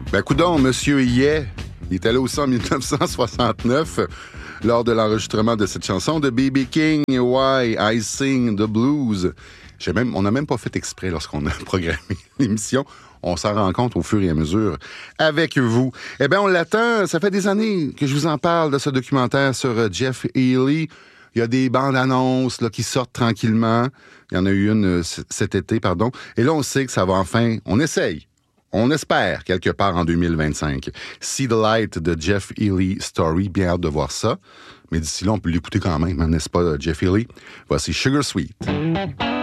Ben, coudonc, Monsieur Yeh, il était là aussi en 1969 lors de l'enregistrement de cette chanson de B.B. King, Why I Sing the Blues. On n'a même pas fait exprès lorsqu'on a programmé l'émission. On s'en rend compte au fur et à mesure avec vous. Eh bien, on l'attend. Ça fait des années que je vous en parle de ce documentaire sur Jeff Healey. Il y a des bandes annonces là, qui sortent tranquillement. Il y en a eu une cet été, pardon. Et là, on sait que ça va enfin... On espère, quelque part en 2025. See the Light de Jeff Healey Story. Bien hâte de voir ça. Mais d'ici là, on peut l'écouter quand même, hein, n'est-ce pas, Jeff Healey? Voici Sugar Sweet.